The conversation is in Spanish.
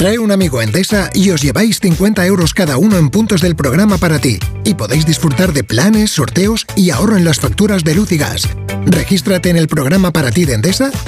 Trae un amigo a Endesa y os lleváis 50 euros cada uno en puntos del programa para ti. Y podéis disfrutar de planes, sorteos y ahorro en las facturas de luz y gas. Regístrate en el programa para ti de Endesa